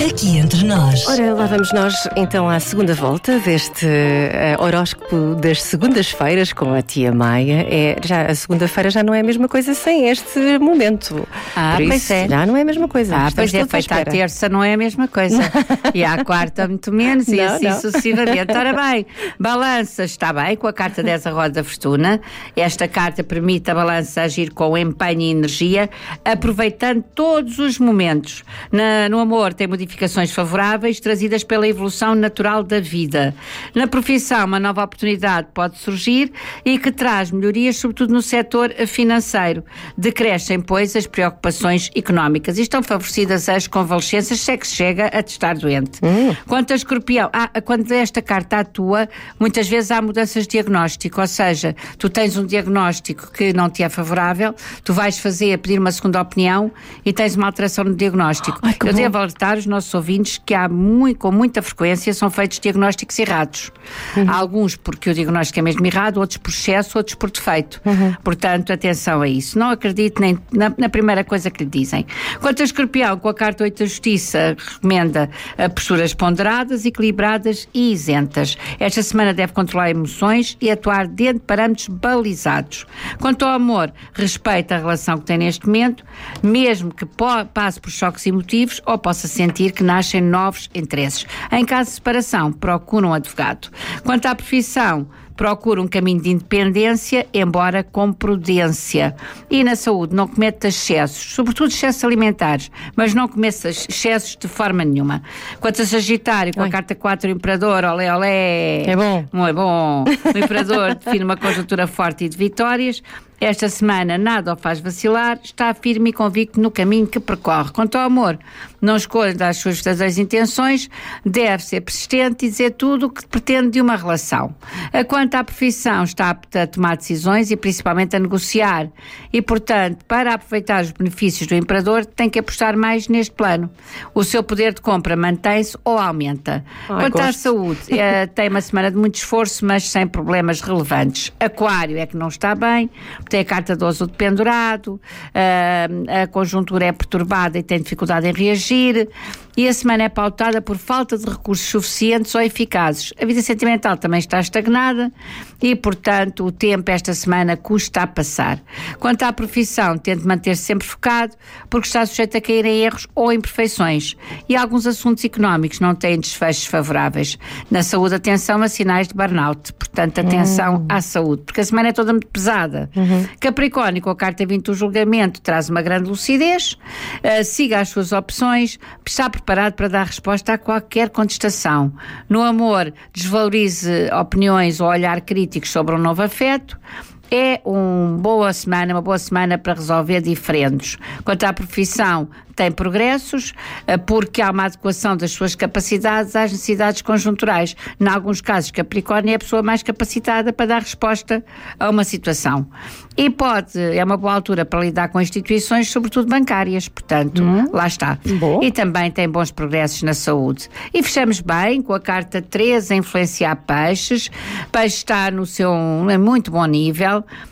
Aqui entre nós. Ora, lá vamos nós então à segunda volta deste horóscopo das segundas-feiras com a tia Maia. A segunda-feira já não é a mesma coisa sem este momento. Por pois isso, é. Já não é a mesma coisa. Pois é, feita à terça não é a mesma coisa. E à quarta muito menos e assim sucessivamente. Ora bem, balança está bem com a carta 10 a roda da fortuna. Esta carta permite a balança agir com empenho e energia, aproveitando todos os momentos. No amor tem modificações favoráveis trazidas pela evolução natural da vida. Na profissão, uma nova oportunidade pode surgir e que traz melhorias, sobretudo no setor financeiro. Decrescem, pois, as preocupações económicas e estão favorecidas as convalescenças, se é que se chega a estar doente. Quanto a Escorpião, quando esta carta atua, muitas vezes há mudanças de diagnóstico, ou seja, tu tens um diagnóstico que não te é favorável, tu vais pedir uma segunda opinião e tens uma alteração no diagnóstico. Eu devo alertar os nossos ouvintes que com muita frequência são feitos diagnósticos errados. Alguns porque o diagnóstico é mesmo errado, outros por excesso, outros por defeito. Portanto, atenção a isso. Não acredite nem na primeira coisa que lhe dizem. Quanto a Escorpião, com a carta 8 da Justiça, recomenda posturas ponderadas, equilibradas e isentas. Esta semana deve controlar emoções e atuar dentro de parâmetros balizados. Quanto ao amor, respeita a relação que tem neste momento, mesmo que passe por choques emotivos ou possa sentir que nascem novos interesses. Em caso de separação, procura um advogado. Quanto à profissão, procura um caminho de independência, embora com prudência. E na saúde, não cometa excessos, sobretudo excessos alimentares, mas não cometa excessos de forma nenhuma. Quanto a Sagitário, com a carta 4, o Imperador, olé, olé. É bom. Não é bom. O Imperador define uma conjuntura forte e de vitórias. Esta semana nada o faz vacilar, está firme e convicto no caminho que percorre. Quanto ao amor, não escolha as suas verdadeiras intenções, deve ser persistente e dizer tudo o que pretende de uma relação. Quanto à profissão, está apta a tomar decisões e principalmente a negociar. E, portanto, para aproveitar os benefícios do Imperador, tem que apostar mais neste plano. O seu poder de compra mantém-se ou aumenta. Quanto à saúde, tem uma semana de muito esforço, mas sem problemas relevantes. Aquário é que não está bem, tem a carta 12 de pendurado, a conjuntura é perturbada e tem dificuldade em reagir, e a semana é pautada por falta de recursos suficientes ou eficazes. A vida sentimental também está estagnada e, portanto, o tempo esta semana custa a passar. Quanto à profissão, tente manter-se sempre focado, porque está sujeito a cair em erros ou imperfeições. E alguns assuntos económicos não têm desfechos favoráveis. Na saúde, atenção a sinais de burnout. Portanto, atenção à saúde, porque a semana é toda muito pesada. Capricórnio, com a carta 20 do julgamento, traz uma grande lucidez, siga as suas opções, está preparado para dar resposta a qualquer contestação. No amor, desvalorize opiniões ou olhar críticos sobre um novo afeto. É uma boa semana para resolver diferendos. Quanto à profissão, tem progressos, porque há uma adequação das suas capacidades às necessidades conjunturais. Em alguns casos, Capricórnio é a pessoa mais capacitada para dar resposta a uma situação. E é uma boa altura para lidar com instituições, sobretudo bancárias, portanto, lá está. Boa. E também tem bons progressos na saúde. E fechamos bem com a carta 13 a influenciar Peixes. Peixe está no seu muito bom nível,